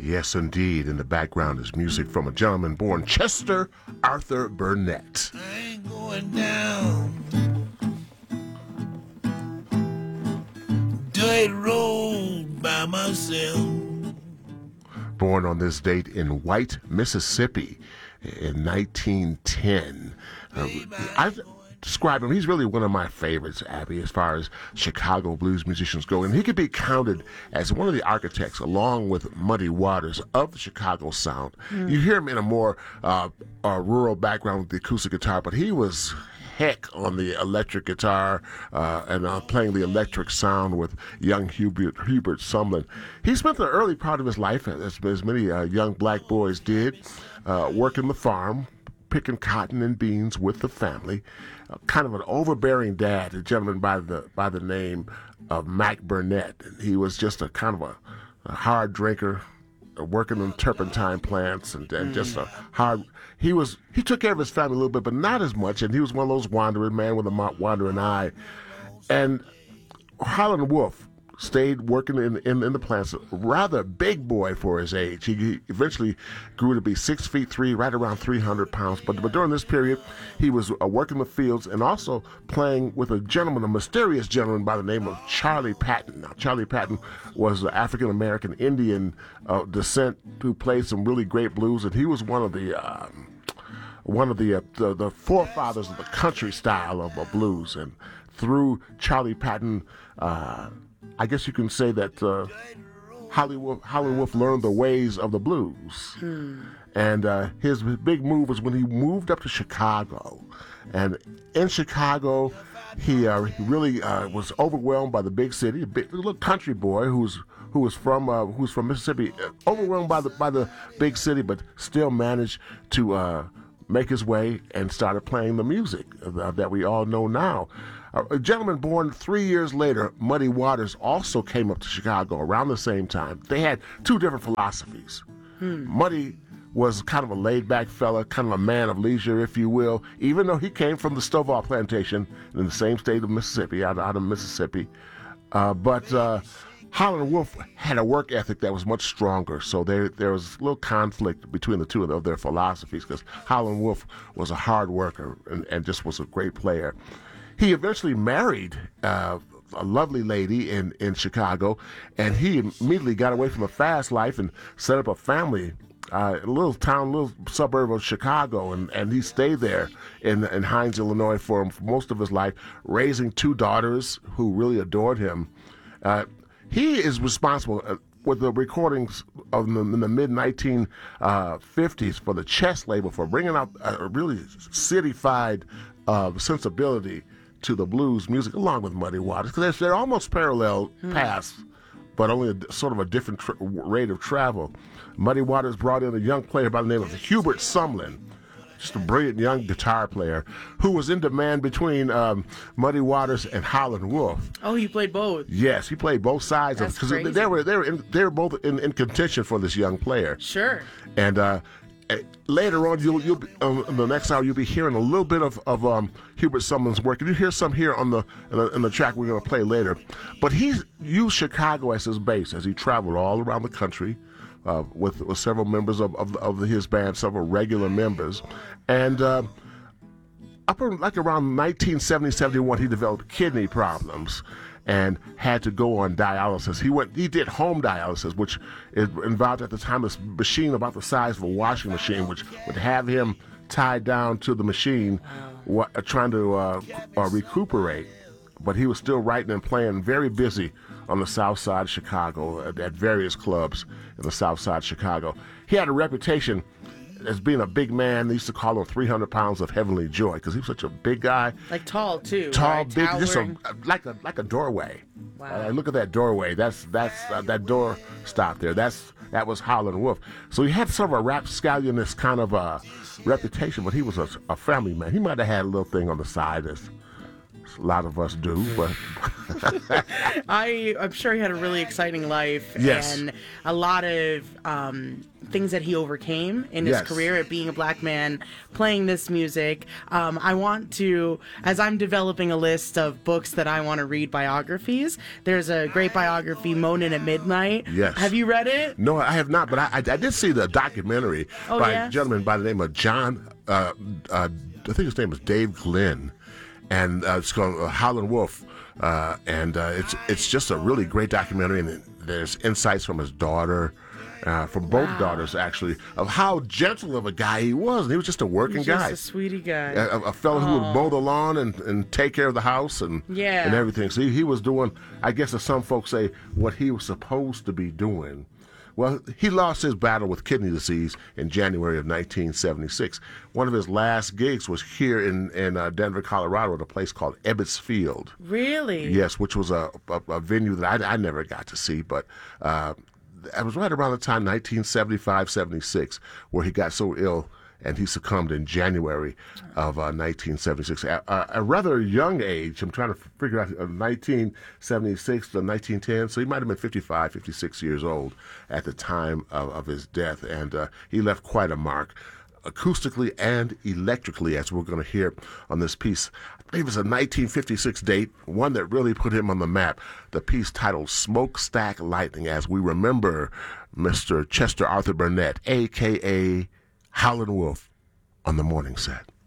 Yes, indeed. In the background is music from a gentleman born Chester Arthur Burnett. I ain't going down dirt road by myself. Born on this date in White, Mississippi in 1910. I describe him, he's really one of my favorites, Abby, as far as Chicago blues musicians go. And he could be counted as one of the architects, along with Muddy Waters, of the Chicago sound. You hear him in a more rural background with the acoustic guitar, but he was heck on the electric guitar and playing the electric sound with young Hubert Sumlin. He spent the early part of his life, as many young black boys did, working the farm, picking cotton and beans with the family. Kind of an overbearing dad, a gentleman by the name of Mac Burnett. And he was just a kind of a hard drinker, working in turpentine plants, and just a hard. He took care of his family a little bit, but not as much. And he was one of those wandering man with a wandering eye. And Howlin' Wolf stayed working in the plants. Rather big boy for his age. He eventually grew to be 6'3", right around 300 pounds. But during this period, he was working the fields and also playing with a mysterious gentleman by the name of Charlie Patton. Now, Charlie Patton was an African-American Indian descent who played some really great blues, and he was one of the forefathers of the country style of blues. And through Charlie Patton, I guess you can say that Howlin' Wolf learned the ways of the blues. And his big move was when he moved up to Chicago. And in Chicago, he really was overwhelmed by the big city. A little country boy who's from Mississippi, overwhelmed by the big city, but still managed to make his way and started playing the music that we all know now. A gentleman born 3 years later, Muddy Waters, also came up to Chicago around the same time. They had two different philosophies. Muddy was kind of a laid-back fella, kind of a man of leisure, if you will, even though he came from the Stovall Plantation in the same state of Mississippi, out of Mississippi. But Howlin' Wolf had a work ethic that was much stronger, so there was a little conflict between the two of their philosophies, because Howlin' Wolf was a hard worker and just was a great player. He eventually married a lovely lady in Chicago, and he immediately got away from the fast life and set up a family in a little suburb of Chicago, and he stayed there in Hines, Illinois for most of his life, raising two daughters who really adored him. He is responsible with the recordings in the mid-1950s for the Chess label for bringing out a really citified sensibility to the blues music, along with Muddy Waters, because they're almost parallel paths, but only sort of a different rate of travel. Muddy Waters brought in a young player by the name of Hubert Sumlin, just a brilliant young guitar player who was in demand between Muddy Waters and Howlin' Wolf. Oh, he played both. Yes, he played both sides of it, because they were both in contention for this young player. Sure. And later on, you'll be, in the next hour, you'll be hearing a little bit of Hubert Sumlin's work. And you hear some here in the track we're going to play later. But he used Chicago as his base as he traveled all around the country with several members of his band, several regular members. And up around 1970-71, he developed kidney problems and had to go on dialysis. He did home dialysis, which involved at the time this machine about the size of a washing machine, which would have him tied down to the machine, trying to recuperate. But he was still writing and playing, very busy on the south side of Chicago at various clubs in the south side of Chicago. He had a reputation as being a big man. They used to call him 300 pounds of heavenly joy, because he was such a big guy. Like tall, too. Tall, right? big, just like a doorway. Wow. Look at that doorway. That's that door stop there. That was Howlin' Wolf. So he had sort of a rapscallionist kind of reputation, but he was a family man. He might have had a little thing on the side as A lot of us do, but I'm sure he had a really exciting life. Yes. And a lot of things that he overcame in his Yes. career at being a black man playing this music. I want to, as I'm developing a list of books that I want to read biographies, there's a great biography, Moanin' at Midnight. Yes. Have you read it? no, I have not. But I did see the documentary Oh, by yeah? a gentleman by the name of John. I think his name is Dave Glenn, and it's called Howlin' Wolf. And it's just a really great documentary, and there's insights from his daughter. From both daughters, actually, of how gentle of a guy he was. And he was just a working He's guy. just a sweetie guy. A fellow who would mow the lawn and take care of the house and Yeah. and everything. So he was doing, I guess as some folks say, what he was supposed to be doing. Well, he lost his battle with kidney disease in January of 1976. One of his last gigs was here in Denver, Colorado, at a place called Ebbets Field. Really? Yes, which was a venue that I never got to see, but it was right around the time, 1975, 76, where he got so ill and he succumbed in January of 1976. At a rather young age, I'm trying to figure out, 1976 to 1910, so he might have been 55, 56 years old at the time of his death, and he left quite a mark, acoustically and electrically, as we're going to hear on this piece. I believe it's a 1956 date, one that really put him on the map. The piece titled Smokestack Lightning, as we remember Mr. Chester Arthur Burnett, a.k.a. Howlin' Wolf, on the morning set.